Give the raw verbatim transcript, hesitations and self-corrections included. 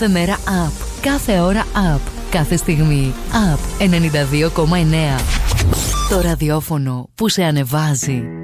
Κάθε μέρα up. Κάθε ώρα up. Κάθε στιγμή up. ενενήντα δύο κόμμα εννέα. Το ραδιόφωνο που σε ανεβάζει.